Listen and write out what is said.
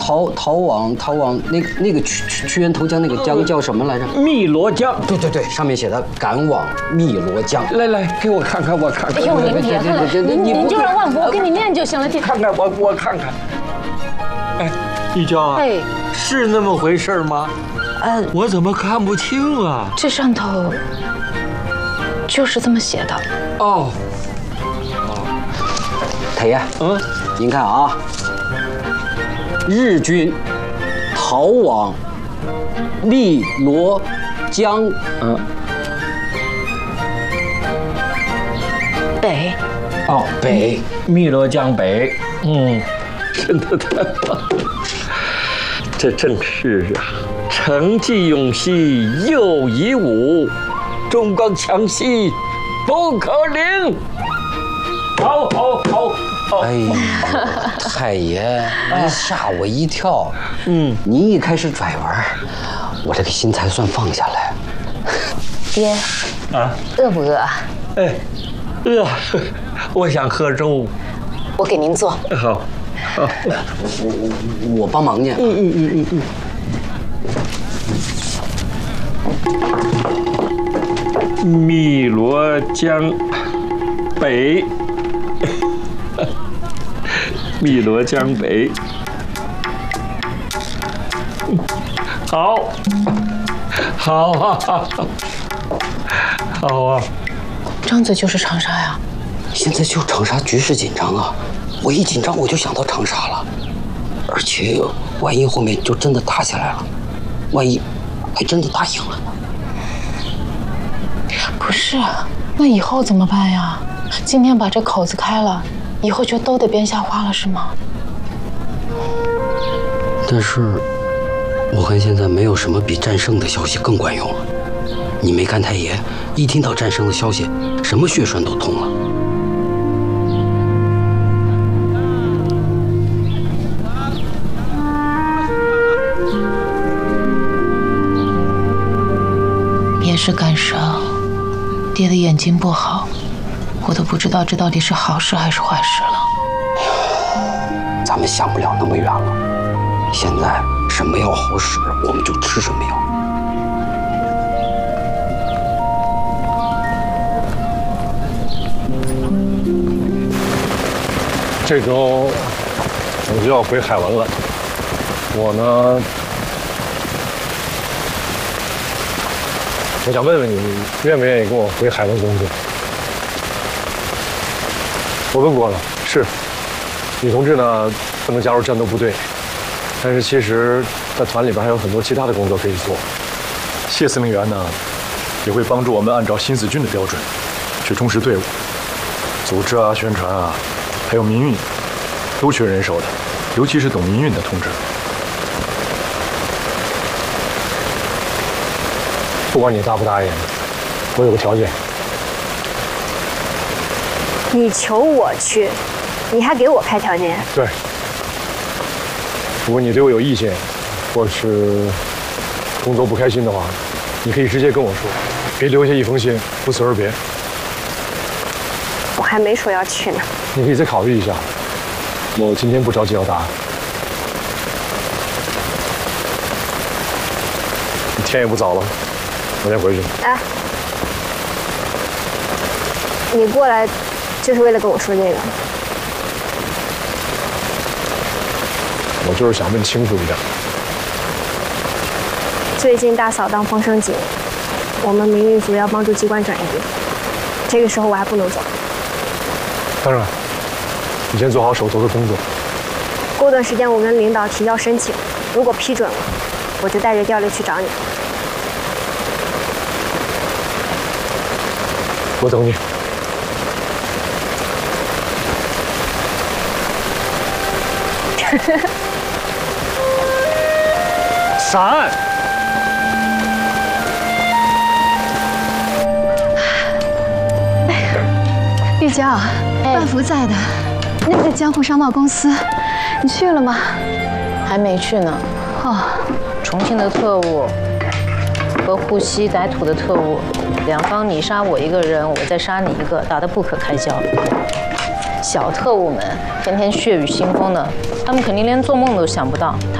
逃往那个屈原投江那个江叫什么来着？ 汨罗江。 对，上面写的赶往汨罗江。 来，给我看看，我看看。 哎呦，您别看了，您就让万博给你念就行了。 看看我看看。哎，玉娇啊， 哎， 是那么回事吗？我怎么看不清啊？ 这上头就是这么写的。 哦， 太爷，您看啊，日军逃往汨罗江， 北。 哦，北， 汨罗江北。真的太棒了，这正是啊，成绩勇兮又以武，中光强兮不可凌。好。 哎呀，太爷，您吓我一跳。您一开始拽玩，我这个心才算放下来。 爹，饿不饿？ 哎，饿，我想喝粥。 我给您做。 好。 我帮忙去。 汨罗江北，汨罗江北，好啊！ 张嘴就是长沙呀。 现在就长沙局势紧张啊，我一紧张我就想到长沙了，而且万一后面就真的打起来了，万一还真的打赢了呢？ 不是，那以后怎么办呀？今天把这口子开了，以后就都得编瞎话了，是吗？ 但是，我看现在没有什么比战胜的消息更管用了。你没看太爷，一听到战胜的消息，什么血栓都通了。 也是赶上爹的眼睛不好，我都不知道这到底是好事还是坏事了。 咱们想不了那么远了，现在什么药好使，我们就吃什么药。 这周我就要回海文了，我呢，我想问问你，愿不愿意跟我回海文工作？我问过了，是，女同志呢不能加入战斗部队，但是其实，在团里边还有很多其他的工作可以做。谢司令员呢，也会帮助我们按照新四军的标准，去充实队伍、组织啊、宣传啊，还有民运，都缺人手的，尤其是懂民运的同志。不管你答不答应，我有个条件。 你求我去，你还给我开条件？ 对。如果你对我有意见，或是工作不开心的话，你可以直接跟我说，别留下一封信，不辞而别。 我还没说要去呢。 你可以再考虑一下，我今天不着急要答案。天也不早了，我先回去。 哎，你过来就是为了跟我说这个？ 我就是想问清楚一点。 最近大扫荡风声紧，我们民运组要帮助机关转移，这个时候我还不能走。 当然，你先做好手头的工作。 过段时间我跟领导提交申请，如果批准了，我就带着调例去找你。 我等你。闪！ 玉娇，万福在的，那个江湖商贸公司，你去了吗？ 还没去呢。 哦， 重庆的特务和沪西歹土的特务，两方你杀我一个人，我再杀你一个，打得不可开交。小特务们天天血雨腥风的，他们肯定连做梦都想不到。